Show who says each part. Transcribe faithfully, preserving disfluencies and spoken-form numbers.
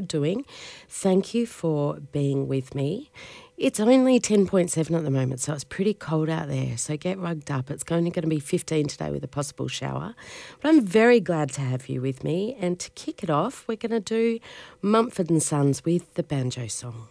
Speaker 1: you're doing. Thank you for being with me. It's only ten point seven at the moment, so it's pretty cold out there. So get rugged up. It's only going to be fifteen today with a possible shower. But I'm very glad to have you with me. And to kick it off, we're going to do Mumford and Sons with the Banjo Song.